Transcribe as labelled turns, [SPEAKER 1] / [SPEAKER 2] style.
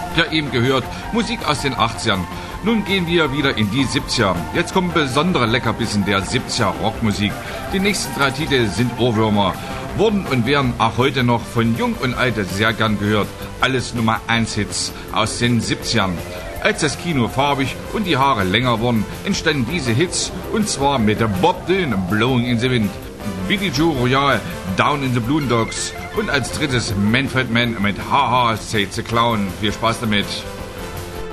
[SPEAKER 1] Ja, eben gehört, Musik aus den 80ern. Nun gehen wir wieder in die 70er. Jetzt kommen besondere Leckerbissen der 70er Rockmusik. Die nächsten 3 Titel sind Ohrwürmer, wurden und werden auch heute noch von Jung und Alte sehr gern gehört. Alles Nummer 1 Hits aus den 70ern. Als das Kino farbig und die Haare länger wurden, entstanden diese Hits, und zwar mit Bob Dylan, Blowing in the Wind, Billy Joe Royale, Down in the Boondocks und als drittes Manfred Mann mit Haha, Say the Clown. Viel Spaß damit.